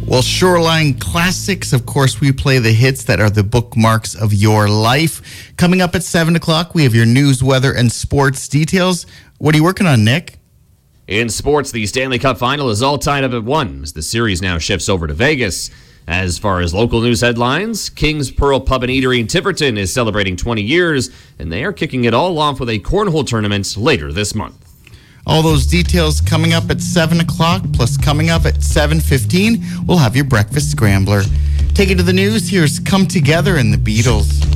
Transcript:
Well, Shoreline Classics, of course, we play the hits that are the bookmarks of your life. Coming up at 7 o'clock, we have your news, weather, and sports details. What are you working on, Nick? In sports, the Stanley Cup final is all tied up at 1 as the series now shifts over to Vegas. As far as local news headlines, King's Pearl Pub and Eatery in Tiverton is celebrating 20 years, and they are kicking it all off with a cornhole tournament later this month. All those details coming up at 7 o'clock, plus coming up at 7:15, we'll have your breakfast scrambler. Take it to the news. Here's Come Together and the Beatles.